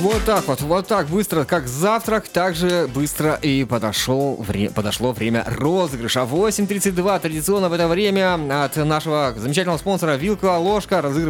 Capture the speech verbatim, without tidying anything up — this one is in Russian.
Вот так вот, вот так быстро, как завтрак, так же быстро и подошел, вре- подошло время розыгрыша. восемь тридцать два традиционно в это время от нашего замечательного спонсора «Вилка, ложка» разыгрывает